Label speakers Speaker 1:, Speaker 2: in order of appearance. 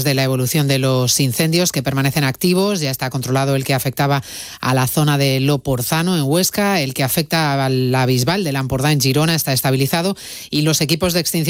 Speaker 1: de la evolución de los incendios que permanecen activos. Ya está controlado el que afectaba a la zona de Loporzano en Huesca, el que afecta a la Bisbal de Lampordà en Girona está estabilizado y los equipos de extinción